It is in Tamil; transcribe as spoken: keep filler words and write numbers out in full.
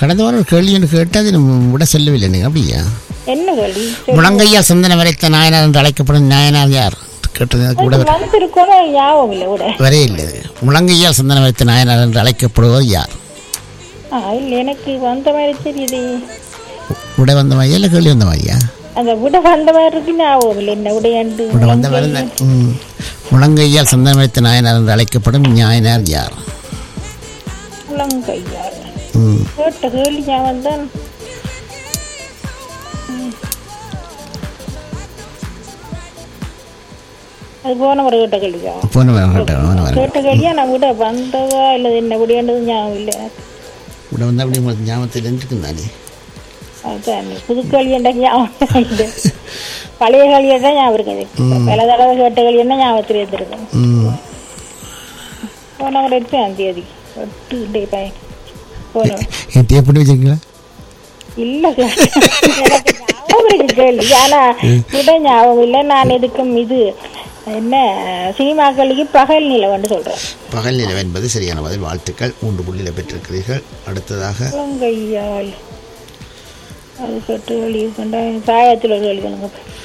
கடந்த வாரம் கேள்வி என்று கேட்டால் அது விட சொல்லவில்லை நீங்கள் அப்படியா? என்ன கேள்வி? முழங்கையால் சந்தனம் வரைத்த நாயனார் என்று அழைக்கப்படும் நாயனார் யார் கேட்டது? விட ஞாபகம் இல்லை, விட வரே இல்லை. முழங்கையால் சந்தனம் வரைத்த நாயனார் என்று அழைக்கப்படுவது யார்? இல்லை, எனக்கு வந்த மாதிரி தெரியுது. விட வந்த மாதிரியா இல்லை கேள்வி வந்த மாதிரியா? அந்த விட வந்த மாதிரி இருக்கு, ஞாபகம் இல்லை. என்ன விடையாண்டு விட வந்த மாதிரி. ம் முழங்கையால் சந்தனம் வரைத்த நாயனார் என்று அழைக்கப்படும் நாயனார் யார்? முழங்கையால் கேட்ட கேள்வி ஞாபகம் தான். அது போன முறை கேட்ட கேள்வியா? போன முறை கேட்ட கேட்ட கேள்வியா? நான் விட வந்ததா இல்லை என்ன விடையாண்டது ஞாபகம் இல்லை. விட வந்தா அப்படி உங்களுக்கு ஞாபகத்தில் இருந்துருக்கு தானே? அதுதான் புது கேள்வி என்ன ஞாபகம் இல்லை, பழைய கேள்வியை தான் ஞாபகம் இருக்குது. பல தடவை கேட்ட கேள்வி என்ன ஞாபகத்தில் இருந்திருக்கும். போன முறை எட்டாம் தேதி எட்டு டே பையன் போன எப்படி வச்சிருக்கீங்களா? இல்லை, எனக்கு ஞாபகம் இருக்கு கேள்வி, ஆனால் விட ஞாபகம் இல்லை. நான் எதுக்கும் இது என்ன சினிமாக்களுக்கு பகல் நிலவன்னு சொல்கிறேன். பகல் நிலவு என்பது சரியான பதில். வாழ்த்துக்கள், மூன்று புள்ளியில் பெற்றிருக்கிறீர்கள். அடுத்ததாக முழங்கையால் அது கேட்டு கேள்வி கொண்டா சாயத்தில் ஒரு கேள்வி.